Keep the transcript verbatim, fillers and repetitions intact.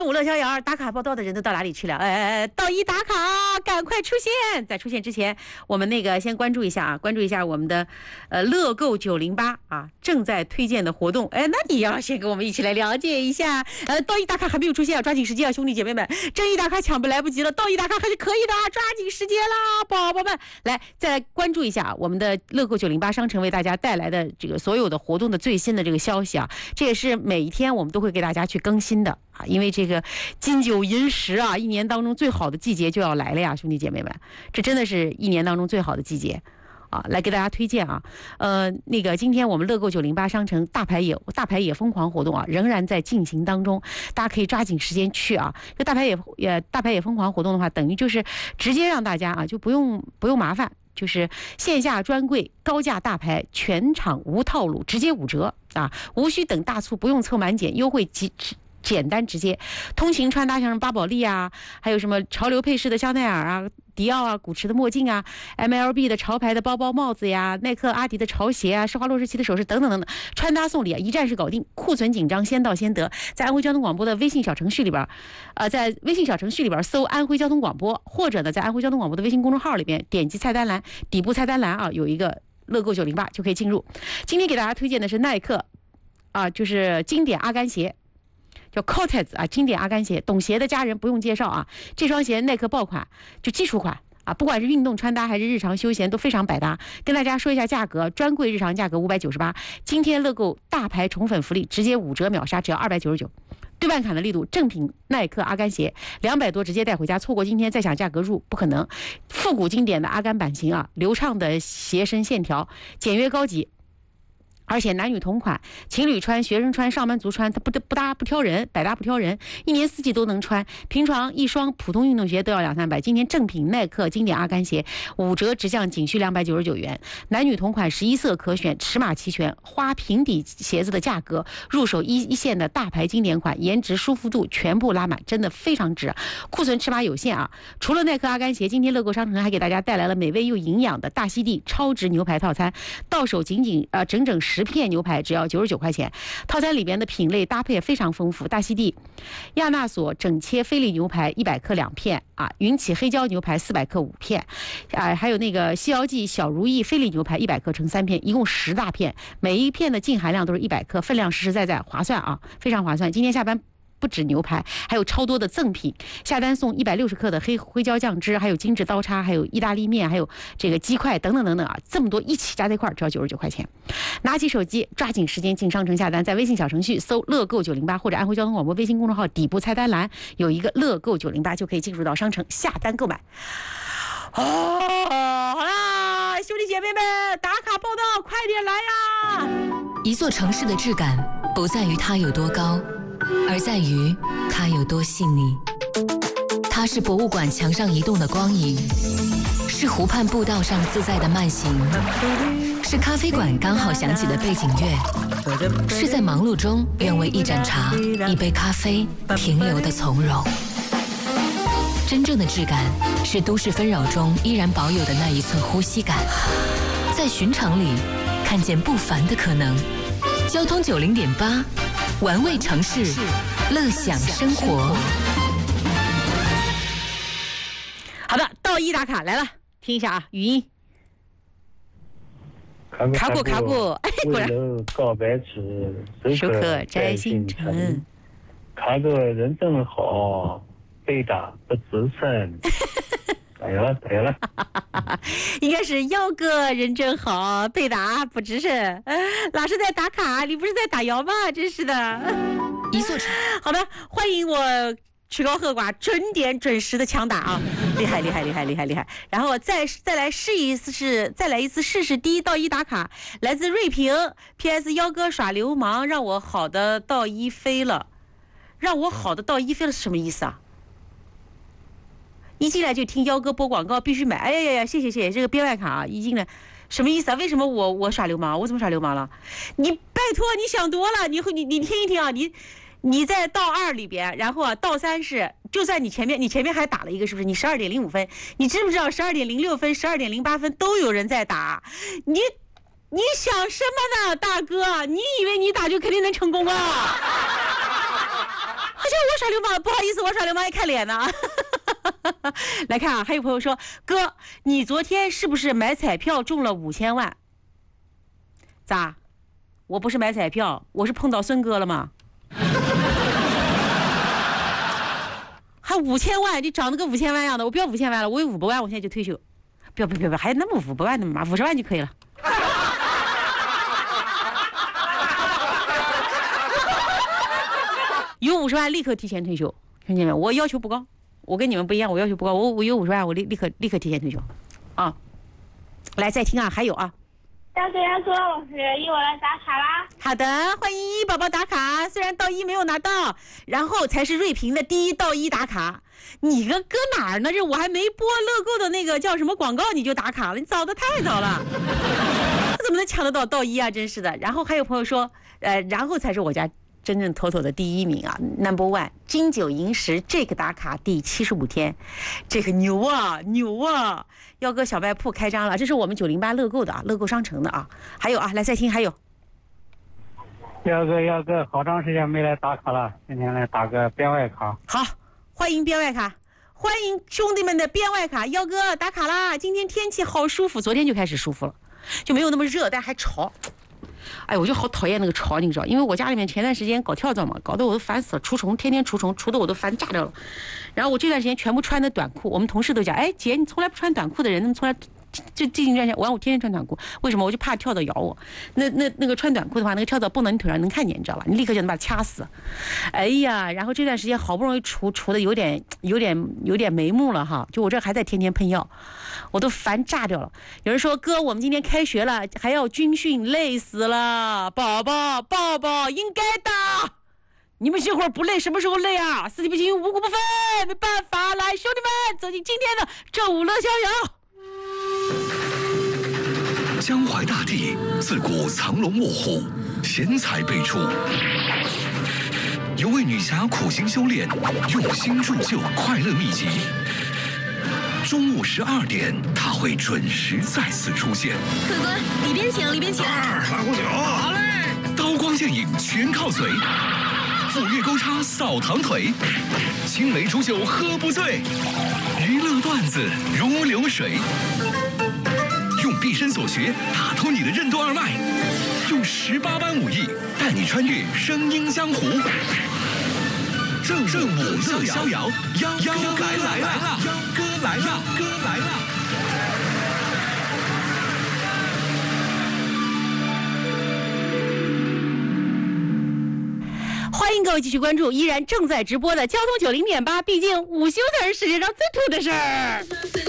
五乐逍遥打卡报道的人都到哪里去了？呃，到一打卡，赶快出现！在出现之前，我们那个先关注一下啊，关注一下我们的呃乐购九零八啊正在推荐的活动。哎，那你要先跟我们一起来了解一下。呃，到一打卡还没有出现啊，抓紧时间啊，兄弟姐妹们，正一打卡抢不来不及了，到一打卡还是可以的，抓紧时间啦，宝宝们！来，再来关注一下我们的乐购九零八商城为大家带来的这个所有的活动的最新的这个消息啊，这也是每一天我们都会给大家去更新的。啊，因为这个金九银十啊，一年当中最好的季节就要来了呀，兄弟姐妹们，这真的是一年当中最好的季节啊！来给大家推荐啊，呃，那个今天我们乐购九零八商城大牌野大牌野疯狂活动啊，仍然在进行当中，大家可以抓紧时间去啊。这大牌野也大牌野疯狂活动的话，等于就是直接让大家啊就不用不用麻烦。就是线下专柜高价大牌全场无套路，直接五折啊，无需等大促，不用凑满减，优惠极简单直接。通勤穿搭像巴宝莉啊，还有什么潮流配饰的香奈儿啊、迪奥啊、古驰的墨镜啊、M L B 的潮牌的包包帽子呀、耐克阿迪的潮鞋啊、施华洛世奇的首饰等等等等，穿搭送礼啊，一站式搞定，库存紧张先到先得。在安徽交通广播的微信小程序里边，呃，在微信小程序里边搜安徽交通广播，或者呢在安徽交通广播的微信公众号里边点击菜单栏底部菜单栏啊有一个乐购九零八就可以进入。今天给大家推荐的是耐克啊，就是经典阿甘鞋。叫 Cortez 啊，经典阿甘鞋，懂鞋的家人不用介绍啊。这双鞋耐克爆款，就基础款啊，不管是运动穿搭还是日常休闲都非常百搭。跟大家说一下价格，专柜日常价格五百九十八，今天乐购大牌宠粉福利，直接五折秒杀，只要二百九十九。对半砍的力度，正品耐克阿甘鞋两百多直接带回家，错过今天再想价格入不可能。复古经典的阿甘版型啊，流畅的鞋身线条，简约高级。而且男女同款，情侣穿、学生穿、上班族穿，它不不搭不挑人，百搭不挑人，一年四季都能穿。平常一双普通运动鞋都要两三百，今天正品耐克经典阿甘鞋五折直降，仅需两百九十九元。男女同款，十一色可选，尺码齐全，花平底鞋子的价格，入手一一线的大牌经典款，颜值舒服度全部拉满，真的非常值。库存尺码有限啊！除了耐克阿甘鞋，今天乐购商城还给大家带来了美味又营养的大溪地超值牛排套餐，到手仅仅呃整整十片牛排只要九十九块钱，套餐里边的品类搭配也非常丰富。大溪地亚纳索整切菲力牛排一百克两片啊，云起黑椒牛排四百克五片啊，还有那个西瑶记小如意菲力牛排一百克乘三片，一共十大片，每一片的净含量都是一百克，分量实实在在，划算啊，非常划算。今天下班不止牛排，还有超多的赠品，下单送一百六十克的黑灰椒酱汁，还有精致刀叉，还有意大利面，还有这个鸡块等等等等啊，这么多一起加在一块只要九十九块钱。拿起手机，抓紧时间进商城下单，在微信小程序搜乐购九零八或者安徽交通广播微信公众号底部菜单栏有一个乐购九零八，就可以进入到商城下单购买。哦，好啦，兄弟姐妹们，打卡报道，快点来呀！ 一座城市的质感不在于它有多高，而在于它有多细腻。它是博物馆墙上移动的光影，是湖畔步道上自在的慢行，是咖啡馆刚好响起的背景乐，是在忙碌中愿为一盏茶、一杯咖啡停留的从容。真正的质感是都市纷扰中依然保有的那一寸呼吸感，在寻常里看见不凡的可能。交通九零点八，玩味城市，乐享生活。 好的，到一打卡来了，听一下啊，语音。 卡过卡过，哎，果然。 为了告白时， 手可摘星辰。 卡哥人真好，背打不吱声。对了对了， 应该是幺哥人真好，被打不吱声。老是在打卡，你不是在打摇吗？真是的。 一座城。 好的，欢迎我曲高和寡，准点准时的抢打啊！厉害厉害厉害厉害厉害！然后再再来试一次试，再来一次试试第一到一打卡，来自瑞平 P S 幺哥耍流氓，让我好的到一飞了，让我好的到一飞了是什么意思啊？一进来就听幺哥播广告，必须买！哎呀呀呀，谢谢谢谢，这个边外卡啊，一进来什么意思啊？为什么我我耍流氓？我怎么耍流氓了？你拜托，你想多了，你你你听一听啊，你你在道二里边，然后啊道三是就在你前面，你前面还打了一个是不是？你十二点零五分，你知不知道十二点零六分、十二点零八分都有人在打？你你想什么呢，大哥？你以为你打就肯定能成功啊？ 好像我耍流氓，不好意思，我耍流氓也看脸呢。来看啊，还有朋友说，哥，你昨天是不是买彩票中了五千万？咋？我不是买彩票，我是碰到孙哥了吗？还五千万，你长得跟五千万一样的，我不要五千万了，我有五百万，我现在就退休。不要不要不要，还那么五百万那么麻，五十万就可以了。有五十万立刻提前退休，兄弟们，我要求不高，我跟你们不一样，我要求不高，我我有五十万，我立立刻立刻提前退休，啊！来再听啊，还有啊。 大哥要说老师，一我来打卡啦。 好的，欢迎一宝宝打卡，虽然到一没有拿到，然后才是瑞平的第一到一打卡。你个搁哪儿呢？这我还没播乐购的那个叫什么广告你就打卡了，你早的太早了。怎么能抢得到到一啊？真是的。然后还有朋友说，呃，然后才是我家真正妥妥的第一名啊 ，Number One， 金九银十这个打卡第七十五天，这个牛啊牛啊！耀哥小卖铺开张了，这是我们九零八乐购的啊，乐购商城的啊。还有啊，来再听，还有。 耀哥耀哥，好长时间没来打卡了，今天来打个边外卡。 好，欢迎边外卡，欢迎兄弟们的边外卡，耀哥打卡啦！今天天气好舒服，昨天就开始舒服了，就没有那么热，但还潮。哎，我就好讨厌那个潮，你知道，因为我家里面前段时间搞跳蚤嘛，搞得我都烦死了，除虫，天天除虫，除得我都烦炸掉了。然后我这段时间全部穿的短裤，我们同事都讲，哎姐，你从来不穿短裤的人，怎么从来就最近这段时间，我我天天穿短裤，为什么？我就怕跳蚤咬我。那那那个穿短裤的话，那个跳蚤蹦到你腿上能看见，你知道吧？你立刻就能把它掐死。哎呀，然后这段时间好不容易除除的有点有点有点眉目了哈，就我这还在天天喷药，我都烦炸掉了。有人说哥，我们今天开学了，还要军训，累死了，宝宝抱抱，应该的。你们这会儿不累，什么时候累啊？四体不行，五谷不分，没办法。来，兄弟们，走进今天的正午乐逍遥。 江淮大地自古藏龙卧虎，贤才辈出。有位女侠苦心修炼，用心铸就快乐秘籍。中午十二点，她会准时再次出现。 客官，里边请，里边请。 二拉壶酒，好嘞。刀光剑影全靠嘴，斧钺钩叉扫堂腿，青梅煮酒喝不醉，娱乐段子如流水。用毕生所学打通你的任督二脉，用十八般武艺带你穿越声音江湖。正正午乐逍遥，幺幺哥来了，幺哥来了，哥来了。 欢迎各位继续关注依然正在直播的交通九零点八，毕竟午休才是世界上最土的事儿。